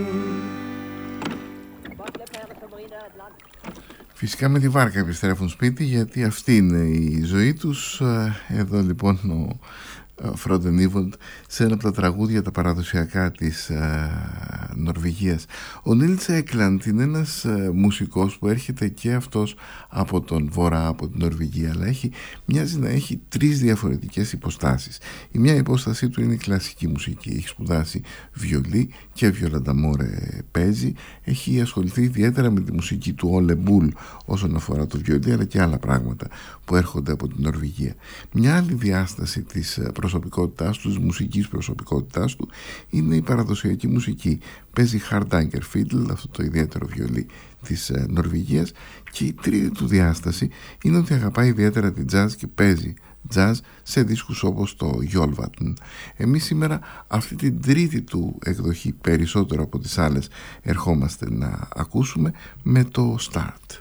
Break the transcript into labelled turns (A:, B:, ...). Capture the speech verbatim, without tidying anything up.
A: Φυσικά με τη βάρκα επιστρέφουν σπίτι, γιατί αυτή είναι η ζωή τους. Εδώ λοιπόν ο Φρόντεν Ήβοντ σε ένα από τα τραγούδια τα παραδοσιακά της ε, Νορβηγίας. Ο Νίλς Έκλαντ είναι ένας ε, μουσικός που έρχεται και αυτός από τον βορρά, από την Νορβηγία, αλλά έχει, μοιάζει να έχει τρεις διαφορετικές υποστάσεις. Η μια υπόστασή του είναι η κλασική μουσική. Έχει σπουδάσει βιολί και βιολανταμόρε παίζει. Έχει ασχοληθεί ιδιαίτερα με τη μουσική του Όλε Μπούλ όσον αφορά το βιολί, αλλά και άλλα πράγματα που έρχονται από την Νορβηγία. Μια άλλη διάσταση της προσωπικότητάς του, της μουσικής προσωπικότητάς του, είναι η παραδοσιακή μουσική. Παίζει Hardanger Fiddle, αυτό το ιδιαίτερο βιολί της ε, Νορβηγίας, και η τρίτη του διάσταση είναι ότι αγαπάει ιδιαίτερα την jazz και παίζει jazz σε δίσκους όπως το Jolvatn. Εμείς σήμερα αυτή την τρίτη του εκδοχή, περισσότερο από τις άλλες, ερχόμαστε να ακούσουμε με το Start.